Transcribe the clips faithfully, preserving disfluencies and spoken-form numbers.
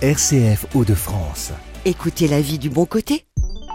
R C F Hauts-de-France. Écoutez la vie du bon côté.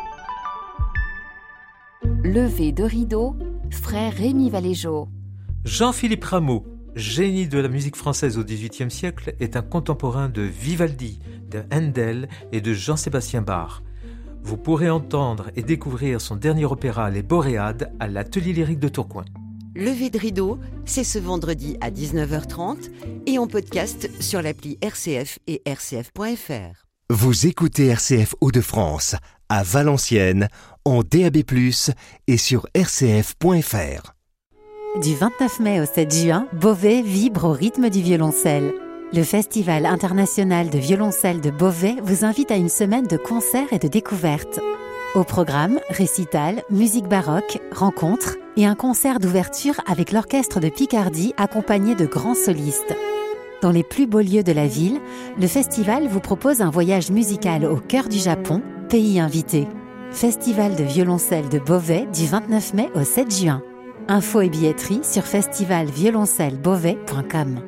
Levé de rideau, frère Rémi Valéjo. Jean-Philippe Rameau, génie de la musique française au dix-huitième siècle, est un contemporain de Vivaldi, de Handel et de Jean-Sébastien Bach. Vous pourrez entendre et découvrir son dernier opéra Les Boréades à l'Atelier lyrique de Tourcoing. Levé de rideau, c'est ce vendredi à dix-neuf heures trente et en podcast sur l'appli R C F et R C F point F R. Vous écoutez R C F Hauts-de-France à Valenciennes en D A B plus, et sur R C F point F R. Du vingt-neuf mai au sept juin, Beauvais vibre au rythme du violoncelle. Le Festival international de violoncelle de Beauvais vous invite à une semaine de concerts et de découvertes. Au programme, récital, musique baroque, rencontres et un concert d'ouverture avec l'orchestre de Picardie accompagné de grands solistes. Dans les plus beaux lieux de la ville, le festival vous propose un voyage musical au cœur du Japon, pays invité. Festival de violoncelle de Beauvais du vingt-neuf mai au sept juin. Infos et billetterie sur festival violoncelle beauvais point com.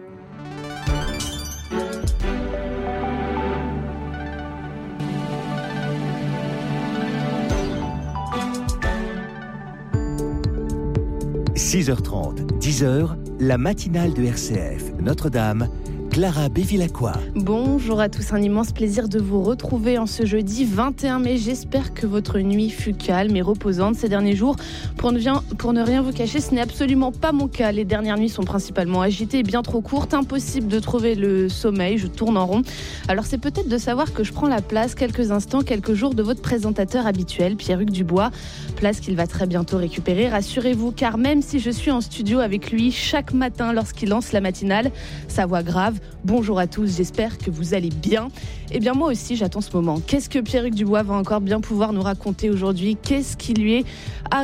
six heures trente, dix heures, la matinale de R C F Notre-Dame, Clara Bévilacqua. Bonjour à tous, un immense plaisir de vous retrouver en ce jeudi vingt et un mai. J'espère que votre nuit fut calme et reposante ces derniers jours. Pour ne, bien, pour ne rien vous cacher, ce n'est absolument pas mon cas. Les dernières nuits sont principalement agitées et bien trop courtes. Impossible de trouver le sommeil, je tourne en rond. Alors c'est peut-être de savoir que je prends la place quelques instants, quelques jours de votre présentateur habituel, Pierre-Hugues Dubois. Place qu'il va très bientôt récupérer, rassurez-vous, car même si je suis en studio avec lui chaque matin lorsqu'il lance la matinale, sa voix grave. Bonjour à tous, j'espère que vous allez bien. Eh bien moi aussi j'attends ce moment. Qu'est-ce que Pierre-Hugues Dubois va encore bien pouvoir nous raconter aujourd'hui ? Qu'est-ce qui lui est arrivé ?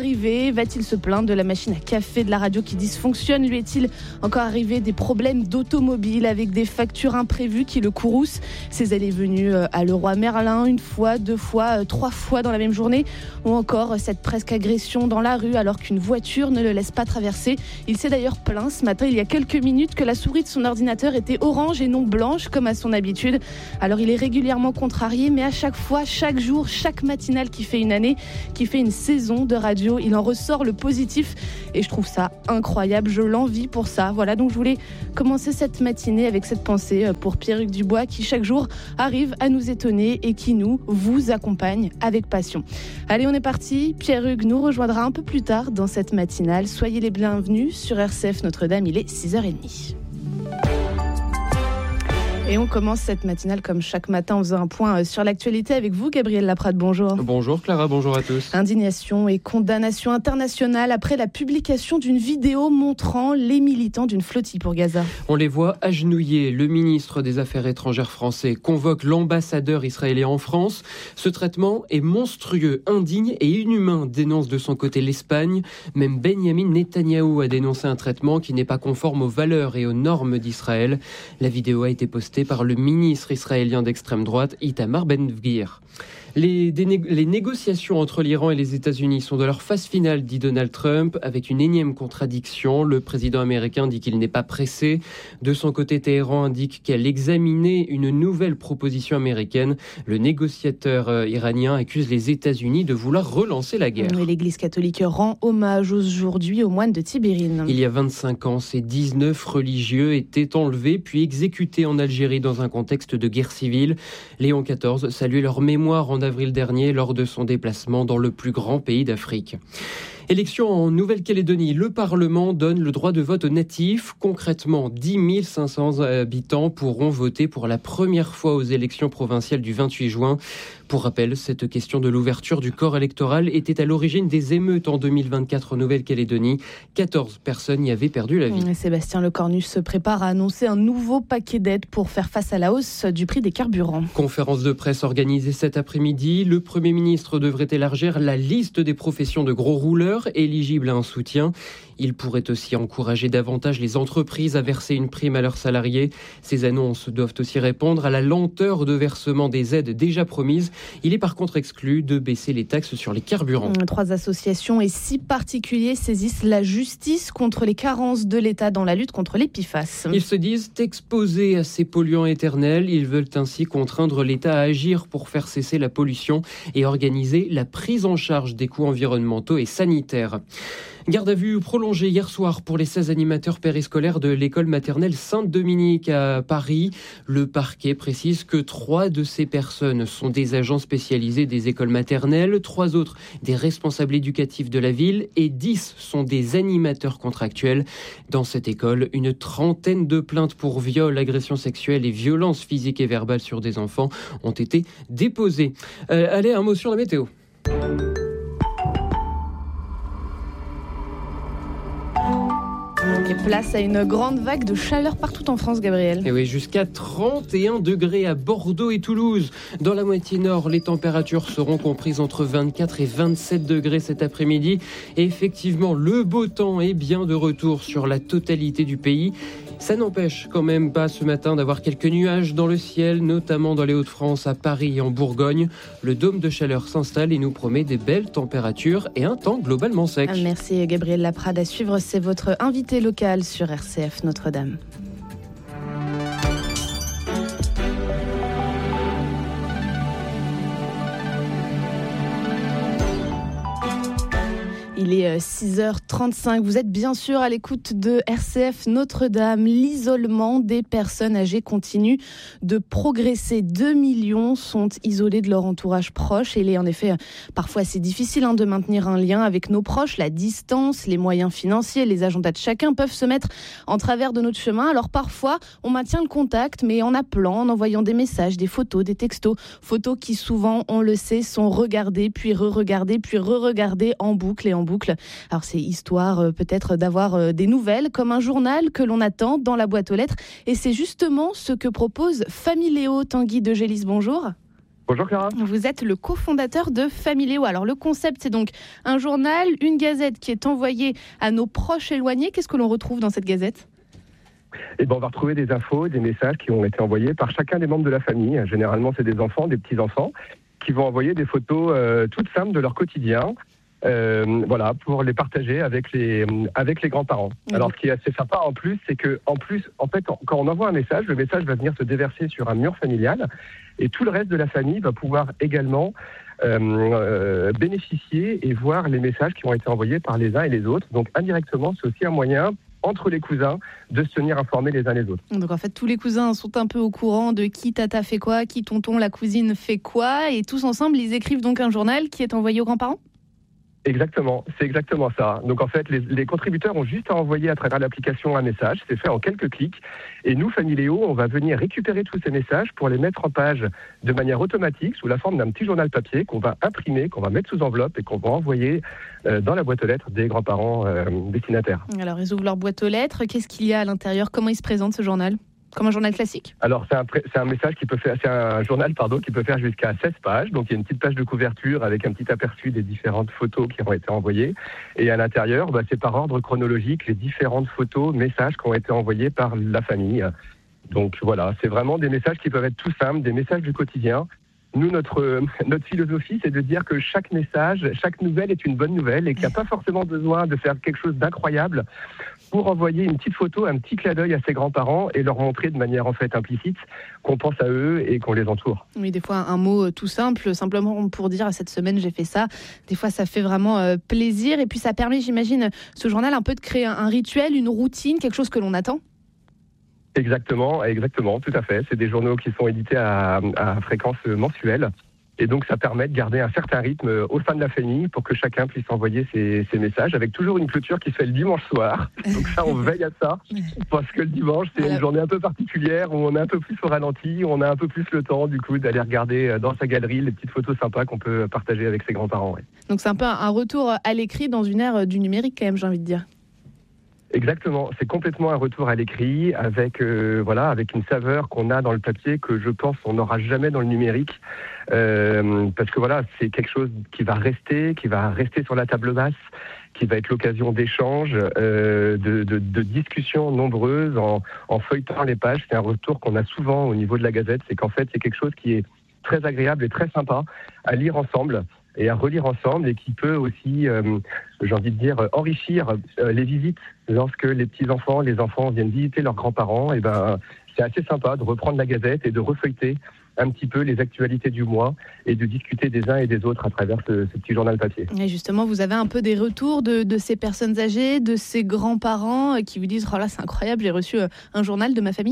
Va-t-il se plaindre de la machine à café de la radio qui dysfonctionne ? Lui est-il encore arrivé des problèmes d'automobile avec des factures imprévues qui le courroucent ? Ses allées venues à Leroy Merlin une fois, deux fois, trois fois dans la même journée ? Ou encore cette presque agression dans la rue alors qu'une voiture ne le laisse pas traverser ? Il s'est d'ailleurs plaint ce matin, il y a quelques minutes, que la souris de son ordinateur était orange et non blanche comme à son habitude. Alors il est régulièrement contrarié, mais à chaque fois, chaque jour, chaque matinale qui fait une année, qui fait une saison de radio, il en ressort le positif et je trouve ça incroyable, je l'envie pour ça. Voilà, donc je voulais commencer cette matinée avec cette pensée pour Pierre-Hugues Dubois qui chaque jour arrive à nous étonner et qui nous, vous accompagne avec passion. Allez, on est parti, Pierre-Hugues nous rejoindra un peu plus tard dans cette matinale. Soyez les bienvenus sur R C F Notre-Dame, il est six heures trente. Et on commence cette matinale comme chaque matin en faisant un point sur l'actualité avec vous, Gabriel Laprade, bonjour. Bonjour Clara, bonjour à tous. Indignation et condamnation internationale après la publication d'une vidéo montrant les militants d'une flottille pour Gaza. On les voit agenouillés. Le ministre des Affaires étrangères français convoque l'ambassadeur israélien en France. Ce traitement est monstrueux, indigne et inhumain, dénonce de son côté l'Espagne. Même Benyamin Netanyahou a dénoncé un traitement qui n'est pas conforme aux valeurs et aux normes d'Israël. La vidéo a été postée par le ministre israélien d'extrême droite, Itamar Ben-Gvir. Les, déné- les négociations entre l'Iran et les États-Unis sont de leur phase finale, dit Donald Trump, avec une énième contradiction. Le président américain dit qu'il n'est pas pressé. De son côté, Téhéran indique qu'elle examinait une nouvelle proposition américaine. Le négociateur euh, iranien accuse les États-Unis de vouloir relancer la guerre. Et l'Église catholique rend hommage aujourd'hui aux moines de Tibérine. Il y a vingt-cinq ans, ces dix-neuf religieux étaient enlevés puis exécutés en Algérie dans un contexte de guerre civile. Léon quatorze saluait leur mémoire en avril dernier lors de son déplacement dans le plus grand pays d'Afrique. Élection en Nouvelle-Calédonie. Le Parlement donne le droit de vote aux natifs. Concrètement, dix mille cinq cents habitants pourront voter pour la première fois aux élections provinciales du vingt-huit juin. Pour rappel, cette question de l'ouverture du corps électoral était à l'origine des émeutes en deux mille vingt-quatre en Nouvelle-Calédonie. quatorze personnes y avaient perdu la vie. Sébastien Lecornu se prépare à annoncer un nouveau paquet d'aides pour faire face à la hausse du prix des carburants. Conférence de presse organisée cet après-midi. Le Premier ministre devrait élargir la liste des professions de gros rouleurs éligibles à un soutien. Il pourrait aussi encourager davantage les entreprises à verser une prime à leurs salariés. Ces annonces doivent aussi répondre à la lenteur de versement des aides déjà promises. Il est par contre exclu de baisser les taxes sur les carburants. Trois associations et six particuliers saisissent la justice contre les carences de l'État dans la lutte contre les P F A S. Ils se disent exposés à ces polluants éternels. Ils veulent ainsi contraindre l'État à agir pour faire cesser la pollution et organiser la prise en charge des coûts environnementaux et sanitaires. Garde à vue prolongée hier soir pour les seize animateurs périscolaires de l'école maternelle Sainte-Dominique à Paris. Le parquet précise que trois de ces personnes sont des agents spécialisés des écoles maternelles, trois autres des responsables éducatifs de la ville et dix sont des animateurs contractuels. Dans cette école, une trentaine de plaintes pour viol, agressions sexuelles et violences physiques et verbales sur des enfants ont été déposées. Euh, allez, un mot sur la météo. Et place à une grande vague de chaleur partout en France, Gabriel. Et oui, jusqu'à trente et un degrés à Bordeaux et Toulouse. Dans la moitié nord, les températures seront comprises entre vingt-quatre et vingt-sept degrés cet après-midi. Et effectivement, le beau temps est bien de retour sur la totalité du pays. Ça n'empêche quand même pas ce matin d'avoir quelques nuages dans le ciel, notamment dans les Hauts-de-France, à Paris et en Bourgogne. Le dôme de chaleur s'installe et nous promet des belles températures et un temps globalement sec. Merci Gabriel Laprade. À suivre, c'est votre invité local sur R C F Notre-Dame. Il est six heures trente-cinq. Vous êtes bien sûr à l'écoute de R C F Notre-Dame. L'isolement des personnes âgées continue de progresser. Deux millions sont isolés de leur entourage proche. Et il est en effet parfois assez difficile hein, de maintenir un lien avec nos proches. La distance, les moyens financiers, les agendas de chacun peuvent se mettre en travers de notre chemin. Alors parfois, on maintient le contact, mais en appelant, en envoyant des messages, des photos, des textos. Photos qui souvent, on le sait, sont regardées, puis re-regardées, puis re-regardées en boucle et en boucle. Alors c'est histoire euh, peut-être d'avoir euh, des nouvelles comme un journal que l'on attend dans la boîte aux lettres et c'est justement ce que propose Familéo. Tanguy de Gélis, bonjour. Bonjour Clara. Vous êtes le cofondateur de Familéo. Alors le concept c'est donc un journal, une gazette qui est envoyée à nos proches éloignés. Qu'est-ce que l'on retrouve dans cette gazette ? Eh ben, on va retrouver des infos, des messages qui ont été envoyés par chacun des membres de la famille. Généralement c'est des enfants, des petits-enfants qui vont envoyer des photos euh, toutes simples de leur quotidien. Euh, voilà, pour les partager avec les avec les grands-parents. Mmh. Alors, ce qui est assez sympa en plus, c'est que en plus, en fait, quand on envoie un message, le message va venir se déverser sur un mur familial, et tout le reste de la famille va pouvoir également euh, euh, bénéficier et voir les messages qui ont été envoyés par les uns et les autres. Donc, indirectement, c'est aussi un moyen entre les cousins de se tenir informés les uns les autres. Donc en fait, tous les cousins sont un peu au courant de qui tata fait quoi, qui tonton, la cousine fait quoi, et tous ensemble, ils écrivent donc un journal qui est envoyé aux grands-parents ? Exactement, c'est exactement ça. Donc en fait, les, les contributeurs ont juste à envoyer à travers l'application un message, c'est fait en quelques clics. Et nous, Familéo, on va venir récupérer tous ces messages pour les mettre en page de manière automatique, sous la forme d'un petit journal papier qu'on va imprimer, qu'on va mettre sous enveloppe et qu'on va envoyer euh, dans la boîte aux lettres des grands-parents euh, destinataires. Alors ils ouvrent leur boîte aux lettres, qu'est-ce qu'il y a à l'intérieur ? Comment il se présente ce journal ? Comme un journal classique ? Alors c'est un, c'est un message qui peut faire, c'est un journal pardon qui peut faire jusqu'à seize pages. Donc il y a une petite page de couverture avec un petit aperçu des différentes photos qui ont été envoyées. Et à l'intérieur, bah, c'est par ordre chronologique les différentes photos, messages qui ont été envoyés par la famille. Donc voilà, c'est vraiment des messages qui peuvent être tout simples, des messages du quotidien. Nous, notre, notre philosophie, c'est de dire que chaque message, chaque nouvelle est une bonne nouvelle et qu'il n'y a pas forcément besoin de faire quelque chose d'incroyable pour envoyer une petite photo, un petit clin d'œil à ses grands-parents et leur montrer de manière en fait implicite qu'on pense à eux et qu'on les entoure. Oui, des fois un mot tout simple, simplement pour dire cette semaine j'ai fait ça. Des fois ça fait vraiment euh, plaisir et puis ça permet, j'imagine, ce journal un peu de créer un, un rituel, une routine, quelque chose que l'on attend. Exactement, exactement, tout à fait. C'est des journaux qui sont édités à, à fréquence mensuelle. Et donc, ça permet de garder un certain rythme au sein de la famille pour que chacun puisse envoyer ses, ses messages avec toujours une clôture qui se fait le dimanche soir. Donc ça, on veille à ça parce que le dimanche, c'est une journée un peu particulière où on est un peu plus au ralenti, où on a un peu plus le temps, du coup, d'aller regarder dans sa galerie les petites photos sympas qu'on peut partager avec ses grands-parents. Ouais. Donc, c'est un peu un retour à l'écrit dans une ère du numérique, quand même, j'ai envie de dire. Exactement, c'est complètement un retour à l'écrit avec euh, voilà avec une saveur qu'on a dans le papier que je pense on n'aura jamais dans le numérique euh, parce que voilà c'est quelque chose qui va rester, qui va rester sur la table basse, qui va être l'occasion d'échanges, euh, de, de, de discussions nombreuses en, en feuilletant les pages. C'est un retour qu'on a souvent au niveau de la Gazette, c'est qu'en fait c'est quelque chose qui est très agréable et très sympa à lire ensemble et à relire ensemble, et qui peut aussi, euh, j'ai envie de dire, enrichir euh, les visites. Lorsque les petits-enfants, les enfants viennent visiter leurs grands-parents, et ben, c'est assez sympa de reprendre la Gazette et de refeuilleter un petit peu les actualités du mois et de discuter des uns et des autres à travers ce, ce petit journal papier. Et justement, vous avez un peu des retours de, de ces personnes âgées, de ces grands-parents qui vous disent « Oh là, c'est incroyable, j'ai reçu un journal de ma famille ».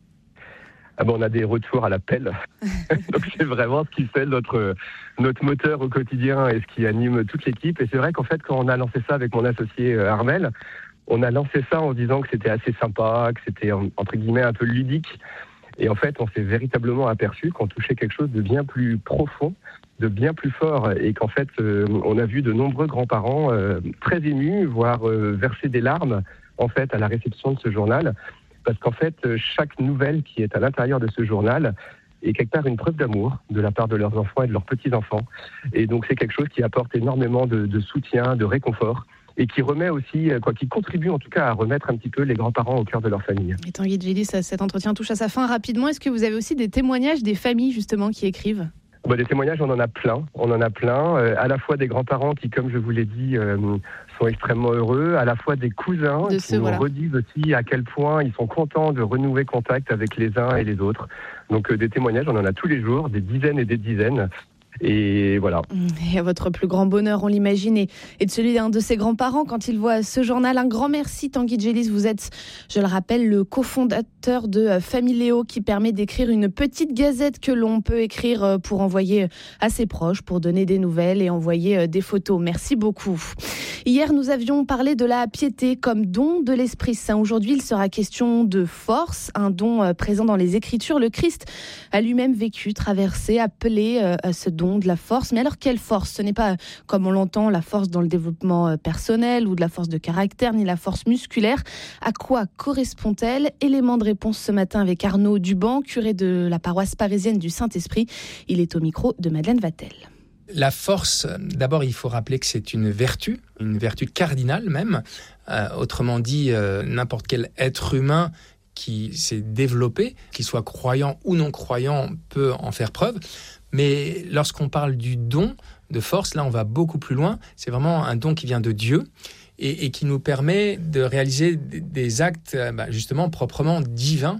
Ah ben, on a des retours à l'appel. Donc c'est vraiment ce qui fait notre, notre moteur au quotidien et ce qui anime toute l'équipe. Et c'est vrai qu'en fait, quand on a lancé ça avec mon associé Armel, on a lancé ça en disant que c'était assez sympa, que c'était entre guillemets un peu ludique. Et en fait, on s'est véritablement aperçu qu'on touchait quelque chose de bien plus profond, de bien plus fort. Et qu'en fait, euh, on a vu de nombreux grands-parents euh, très émus, voire euh, verser des larmes en fait à la réception de ce journal. Parce qu'en fait, chaque nouvelle qui est à l'intérieur de ce journal est quelque part une preuve d'amour de la part de leurs enfants et de leurs petits-enfants. Et donc, c'est quelque chose qui apporte énormément de, de soutien, de réconfort, et qui remet aussi, quoi, qui contribue en tout cas à remettre un petit peu les grands-parents au cœur de leur famille. Et Tanguy Djelis, cet entretien touche à sa fin rapidement. Est-ce que vous avez aussi des témoignages des familles justement qui écrivent ? Bah, des témoignages, on en a plein. On en a plein. Euh, à la fois des grands-parents qui, comme je vous l'ai dit, euh, sont extrêmement heureux. À la fois des cousins de qui ce, nous voilà. redisent aussi à quel point ils sont contents de renouer contact avec les uns et les autres. Donc euh, des témoignages, on en a tous les jours, des dizaines et des dizaines. Et voilà. Et à votre plus grand bonheur, on l'imagine, et, et de celui d'un de ses grands-parents quand ils voient ce journal. Un grand merci, Tanguy Djelis. Vous êtes, je le rappelle, le cofondateur de Familéo, qui permet d'écrire une petite gazette que l'on peut écrire pour envoyer à ses proches, pour donner des nouvelles et envoyer des photos. Merci beaucoup. Hier, nous avions parlé de la piété comme don de l'Esprit Saint. Aujourd'hui, il sera question de force, un don présent dans les Écritures. Le Christ a lui-même vécu, traversé, appelé à ce don de la force. Mais alors, quelle force ? Ce n'est pas, comme on l'entend, la force dans le développement personnel ou de la force de caractère, ni la force musculaire. À quoi correspond-elle ? Élément de réponse ce matin avec Arnaud Duban, curé de la paroisse parisienne du Saint-Esprit. Il est au micro de Madeleine Vatel. La force, d'abord, il faut rappeler que c'est une vertu, une vertu cardinale même. Euh, autrement dit, euh, n'importe quel être humain qui s'est développé, qu'il soit croyant ou non croyant, peut en faire preuve. Mais lorsqu'on parle du don de force, là, on va beaucoup plus loin. C'est vraiment un don qui vient de Dieu et, et qui nous permet de réaliser des actes, bah, justement, proprement divins.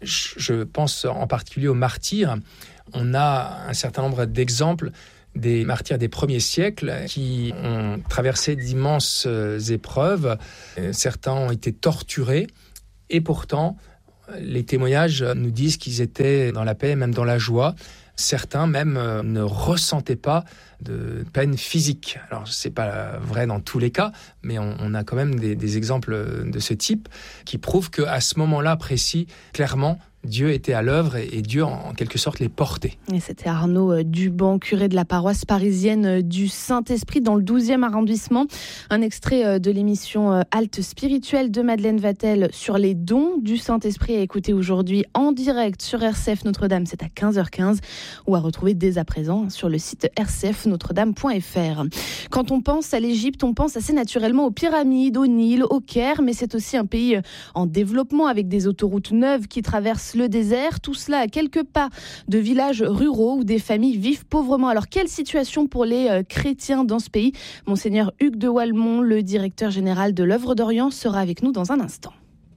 Je pense en particulier aux martyrs. On a un certain nombre d'exemples des martyrs des premiers siècles qui ont traversé d'immenses épreuves. Certains ont été torturés et pourtant, les témoignages nous disent qu'ils étaient dans la paix, même dans la joie. Certains même euh, ne ressentaient pas de peine physique. Alors, c'est pas vrai dans tous les cas, mais on, on a quand même des, des exemples de ce type qui prouvent qu'à ce moment-là précis, clairement, Dieu était à l'œuvre et, et Dieu, en, en quelque sorte, les portait. Et c'était Arnaud Duban, curé de la paroisse parisienne du Saint-Esprit dans le douzième arrondissement. Un extrait de l'émission Halte spirituelle de Madeleine Vatel sur les dons du Saint-Esprit à écouter aujourd'hui en direct sur R C F Notre-Dame. C'est à quinze heures quinze ou à retrouver dès à présent sur le site r c f notre dame point f r. Quand on pense à l'Égypte, on pense assez naturellement aux pyramides, au Nil, au Caire, mais c'est aussi un pays en développement avec des autoroutes neuves qui traversent le désert, tout cela à quelques pas de villages ruraux où des familles vivent pauvrement. Alors, quelle situation pour les euh, chrétiens dans ce pays ? Monseigneur Hugues de Walmont, le directeur général de l'Œuvre d'Orient, sera avec nous dans un instant.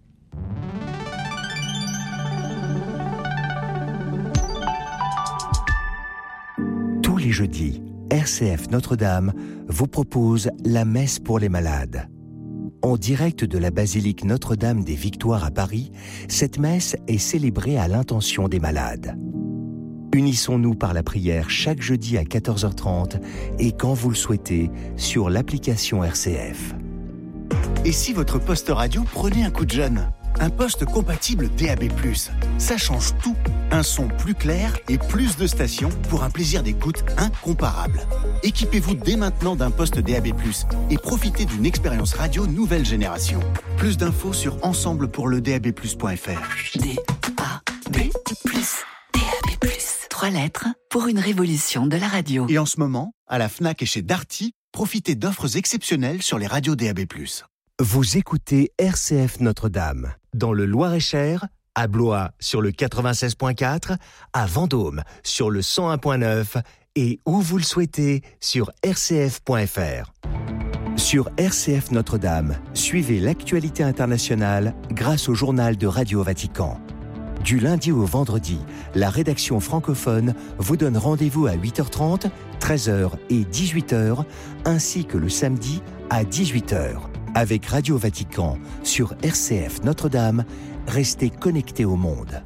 Tous les jeudis, R C F Notre-Dame vous propose la messe pour les malades. En direct de la basilique Notre-Dame des Victoires à Paris, cette messe est célébrée à l'intention des malades. Unissons-nous par la prière chaque jeudi à quatorze heures trente et quand vous le souhaitez sur l'application R C F. Et si votre poste radio prenait un coup de jeune ? Un poste compatible D A B plus. Ça change tout. Un son plus clair et plus de stations pour un plaisir d'écoute incomparable. Équipez-vous dès maintenant d'un poste D A B plus et profitez d'une expérience radio nouvelle génération. Plus d'infos sur ensemble pour le d a b plus point f r. D A B plus. D A B plus. Trois lettres pour une révolution de la radio. Et en ce moment, à la Fnac et chez Darty, profitez d'offres exceptionnelles sur les radios D A B plus. Vous écoutez R C F Notre-Dame, dans le Loir-et-Cher, à Blois sur le quatre-vingt-seize virgule quatre, à Vendôme sur le cent un virgule neuf et où vous le souhaitez sur r c f point f r. Sur R C F Notre-Dame, suivez l'actualité internationale grâce au journal de Radio Vatican. Du lundi au vendredi, la rédaction francophone vous donne rendez-vous à huit heures trente, treize heures et dix-huit heures, ainsi que le samedi à dix-huit heures. Avec Radio Vatican sur R C F Notre-Dame, restez connectés au monde.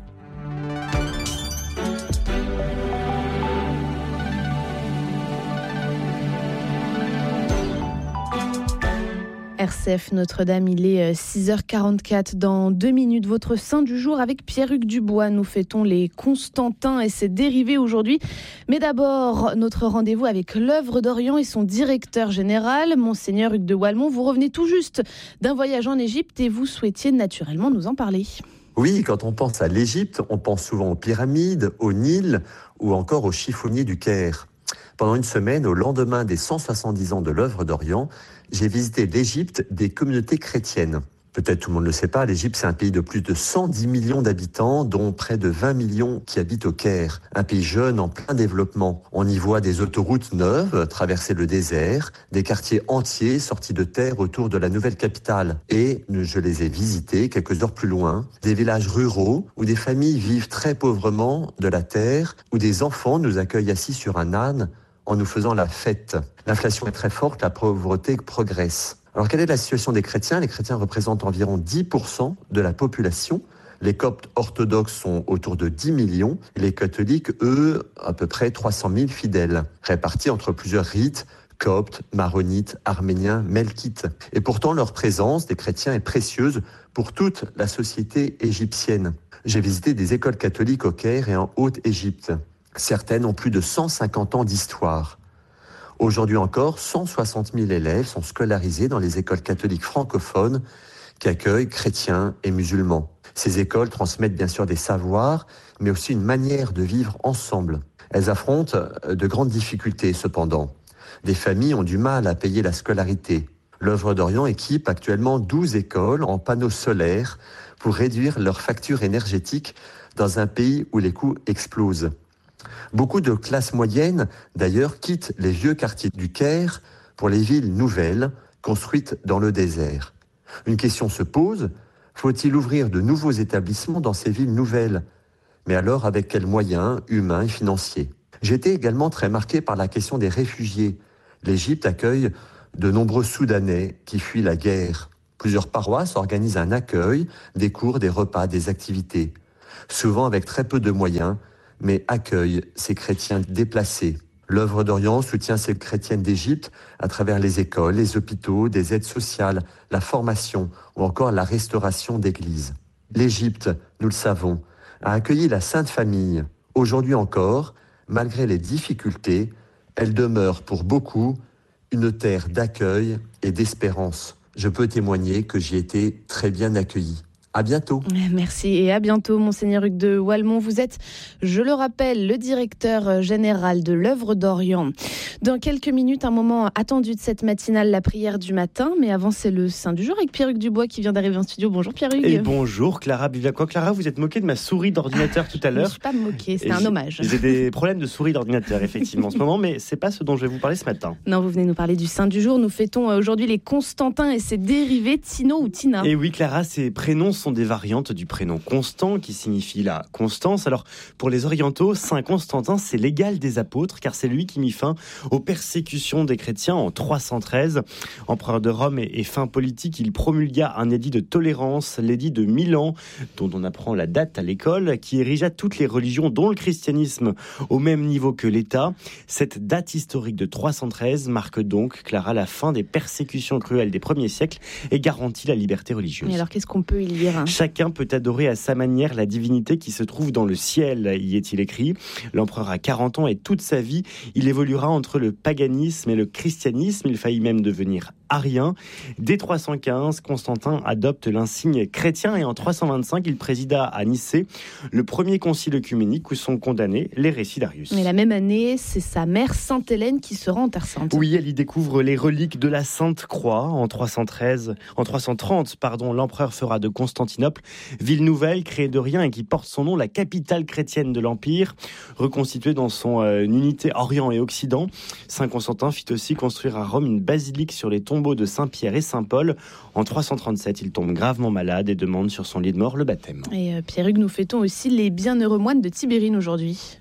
R C F Notre-Dame, il est six heures quarante-quatre. Dans deux minutes, votre saint du jour avec Pierre-Hugues Dubois. Nous fêtons les Constantins et ses dérivés aujourd'hui. Mais d'abord, notre rendez-vous avec l'œuvre d'Orient et son directeur général, Monseigneur Hugues de Walmont. Vous revenez tout juste d'un voyage en Égypte et vous souhaitiez naturellement nous en parler. Oui, quand on pense à l'Égypte, on pense souvent aux pyramides, au Nil ou encore aux chiffonniers du Caire. Pendant une semaine, au lendemain des cent soixante-dix ans de l'œuvre d'Orient, j'ai visité l'Égypte des communautés chrétiennes. Peut-être tout le monde ne le sait pas, l'Égypte c'est un pays de plus de cent dix millions d'habitants, dont près de vingt millions qui habitent au Caire. Un pays jeune en plein développement. On y voit des autoroutes neuves traverser le désert, des quartiers entiers sortis de terre autour de la nouvelle capitale. Et je les ai visités quelques heures plus loin, des villages ruraux où des familles vivent très pauvrement de la terre, où des enfants nous accueillent assis sur un âne en nous faisant la fête. L'inflation est très forte, la pauvreté progresse. Alors quelle est la situation des chrétiens ? Les chrétiens représentent environ dix pour cent de la population. Les coptes orthodoxes sont autour de dix millions. Les catholiques, eux, à peu près trois cent mille fidèles, répartis entre plusieurs rites, coptes, maronites, arméniens, melkites. Et pourtant, leur présence des chrétiens est précieuse pour toute la société égyptienne. J'ai visité des écoles catholiques au Caire et en Haute-Égypte. Certaines ont plus de cent cinquante ans d'histoire. Aujourd'hui encore, cent soixante mille élèves sont scolarisés dans les écoles catholiques francophones qui accueillent chrétiens et musulmans. Ces écoles transmettent bien sûr des savoirs, mais aussi une manière de vivre ensemble. Elles affrontent de grandes difficultés cependant. Des familles ont du mal à payer la scolarité. L'œuvre d'Orient équipe actuellement douze écoles en panneaux solaires pour réduire leur facture énergétique dans un pays où les coûts explosent. Beaucoup de classes moyennes, d'ailleurs, quittent les vieux quartiers du Caire pour les villes nouvelles, construites dans le désert. Une question se pose, faut-il ouvrir de nouveaux établissements dans ces villes nouvelles ? Mais alors, avec quels moyens humains et financiers ? J'ai été également très marqué par la question des réfugiés. L'Égypte accueille de nombreux Soudanais qui fuient la guerre. Plusieurs paroisses organisent un accueil, des cours, des repas, des activités. Souvent avec très peu de moyens, mais accueille ces chrétiens déplacés. L'œuvre d'Orient soutient ces chrétiennes d'Égypte à travers les écoles, les hôpitaux, des aides sociales, la formation ou encore la restauration d'églises. L'Égypte, nous le savons, a accueilli la Sainte Famille. Aujourd'hui encore, malgré les difficultés, elle demeure pour beaucoup une terre d'accueil et d'espérance. Je peux témoigner que j'y ai été très bien accueilli. À bientôt. Merci et à bientôt, Monseigneur Hugues de Walmont. Vous êtes, je le rappelle, le directeur général de l'œuvre d'Orient. Dans quelques minutes, un moment attendu de cette matinale, la prière du matin. Mais avant, c'est le Saint du jour avec Pierre-Hugues Dubois qui vient d'arriver en studio. Bonjour Pierre-Hugues. Et bonjour Clara Biviaco. Clara, vous êtes moquée de ma souris d'ordinateur tout à l'heure. Je ne suis pas moquée, c'est un hommage. J'ai des problèmes de souris d'ordinateur, effectivement, en ce moment, mais c'est pas ce dont je vais vous parler ce matin. Non, vous venez nous parler du Saint du jour. Nous fêtons aujourd'hui les Constantins et ses dérivés, Tino ou Tina. Et oui, Clara, ces prénoms sont des variantes du prénom Constant, qui signifie la constance. Alors, pour les orientaux, Saint Constantin, c'est l'égal des apôtres, car c'est lui qui mit fin aux persécutions des chrétiens en trois cent treize. Empereur de Rome et, et fin politique, il promulgua un édit de tolérance, l'édit de Milan, dont on apprend la date à l'école, qui érigea toutes les religions, dont le christianisme, au même niveau que l'État. Cette date historique de trois cent treize marque donc, Clara, la fin des persécutions cruelles des premiers siècles et garantit la liberté religieuse. Et alors, qu'est-ce qu'on peut y c'est-à-dire ? Chacun peut adorer à sa manière la divinité qui se trouve dans le ciel, y est-il écrit. L'empereur a quarante ans et toute sa vie, il évoluera entre le paganisme et le christianisme. Il faillit même devenir arien. Dès trois cent quinze, Constantin adopte l'insigne chrétien et en trois cent vingt-cinq, il présida à Nicée le premier concile œcuménique où sont condamnés les récits d'Arius. Mais la même année, c'est sa mère Sainte Hélène qui se rend en Terre Sainte. Oui, elle y découvre les reliques de la Sainte Croix. En trois cent treize, en trois cent trente, pardon, l'empereur fera de Constantinople ville nouvelle, créée de rien et qui porte son nom, la capitale chrétienne de l'Empire, reconstituée dans son euh, unité Orient et Occident. Saint Constantin fit aussi construire à Rome une basilique sur les tombeaux de Saint-Pierre et Saint-Paul. En trois cent trente-sept, il tombe gravement malade et demande sur son lit de mort le baptême. Et euh, Pierre-Hugues, nous fêtons aussi les bienheureux moines de Tibérine aujourd'hui.